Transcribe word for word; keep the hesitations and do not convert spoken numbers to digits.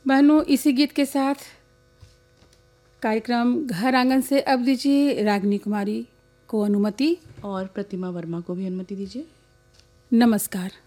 बहनों, इसी गीत के साथ कार्यक्रम घर आंगन से अब दीजिए रागिनी कुमारी को अनुमति और प्रतिमा वर्मा को भी अनुमति दीजिए। नमस्कार।